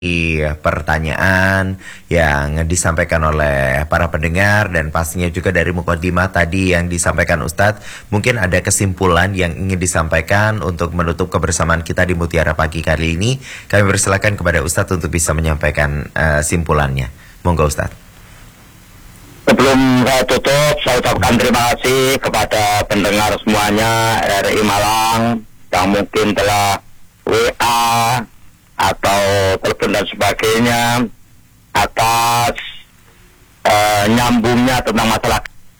pertanyaan yang disampaikan oleh para pendengar dan pastinya juga dari mukadimah tadi yang disampaikan Ustadz. Mungkin ada kesimpulan yang ingin disampaikan untuk menutup kebersamaan kita di Mutiara Pagi kali ini. Kami persilakan kepada Ustadz untuk bisa menyampaikan simpulannya. Monggo Ustadz. Sebelum saya tutup, saya ucapkan terima kasih kepada pendengar semuanya RRI Malang yang mungkin telah WA atau telepon dan sebagainya atas nyambungnya tentang masalah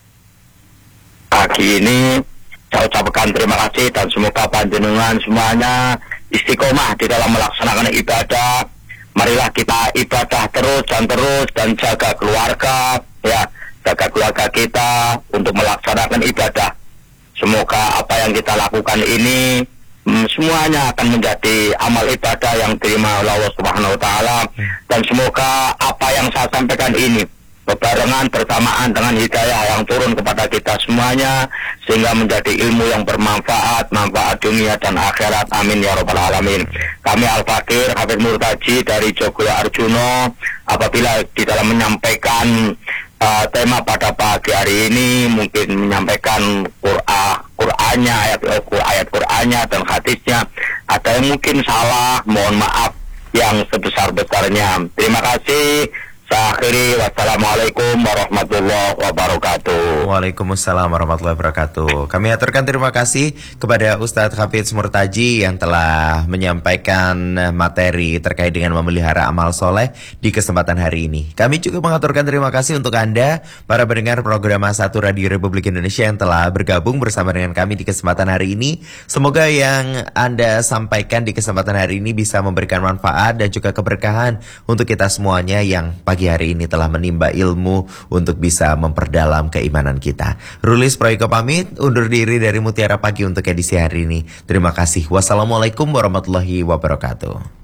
pagi ini. Saya ucapkan terima kasih dan semoga panjenengan semuanya istiqomah di dalam melaksanakan ibadah. Marilah kita ibadah terus dan jaga keluarga, ya, jaga keluarga kita untuk melaksanakan ibadah. Semoga apa yang kita lakukan ini semuanya akan menjadi amal ibadah yang diterima oleh Allah Subhanahu wa taala, dan semoga apa yang saya sampaikan ini berbarengan bersamaan dengan hidayah yang turun kepada kita semuanya sehingga menjadi ilmu yang bermanfaat, manfaat dunia dan akhirat. Amin ya rabbal alamin. Kami Al-Fakir Habib Murtaji dari Jogja Arjuno, apabila di dalam menyampaikan tema pada pagi hari ini mungkin menyampaikan Qur'annya, ayat Qur'annya dan hadisnya ada yang mungkin salah, mohon maaf yang sebesar-besarnya. Terima kasih. Saya akhiri, wassalamualaikum warahmatullahi wabarakatuh. Waalaikumsalam warahmatullahi wabarakatuh. Kami aturkan terima kasih kepada Ustadz Hafiz Murtaji yang telah menyampaikan materi terkait dengan memelihara amal soleh di kesempatan hari ini. Kami juga mengaturkan terima kasih untuk Anda, para pendengar program A1 Radio Republik Indonesia yang telah bergabung bersama dengan kami di kesempatan hari ini. Semoga yang Anda sampaikan di kesempatan hari ini bisa memberikan manfaat dan juga keberkahan untuk kita semuanya yang pagi hari ini telah menimba ilmu untuk bisa memperdalam keimanan kita. Rulis Proyeko pamit, undur diri dari Mutiara Pagi untuk edisi hari ini. Terima kasih. Wassalamualaikum warahmatullahi wabarakatuh.